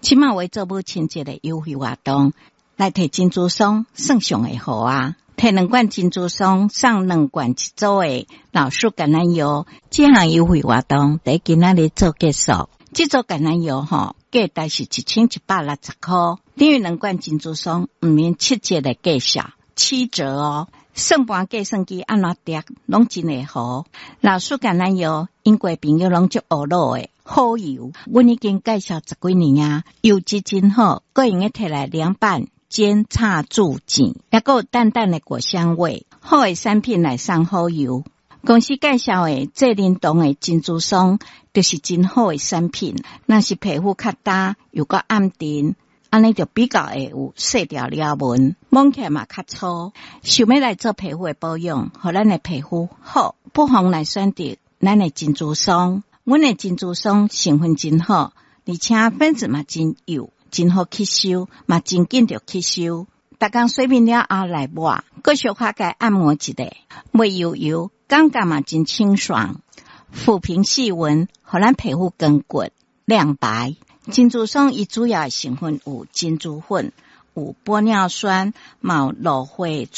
即马为做母亲节的优惠活动，来摕珍珠松送上会好啊！摕2罐珍珠松送2罐1组的老树橄榄油，这项优惠活动在今仔日做结束。这组橄榄油价值是1160块，等于2罐珍珠松唔免7折的价钱，7折哦。算盘计算机按怎叠拢真会好。老树橄榄油，英国朋友拢足学老的好油，阮已经介绍10几年啊，油质真好，个用个摕来凉拌、煎、炒、煮、煎，也有淡淡的果香味。好的产品来送好油。公司介绍的最灵动的珍珠松，就是真好的产品。若是皮肤较干又较暗沉，安尼就比较会有细条条纹，摸起来嘛较粗。想要来做皮肤的保养，互咱的皮肤好，不妨来选择咱的珍珠松。阮的珍珠松成分真好，而且粉质嘛真幼，真好吸收，嘛真紧就吸收。逐工洗面了后来抹，搁小可该按摩一下，袂油油，感觉嘛真清爽，抚平细纹，互咱皮肤光滑亮白。珍珠松伊主要的成分有珍珠粉，有玻尿酸，有芦荟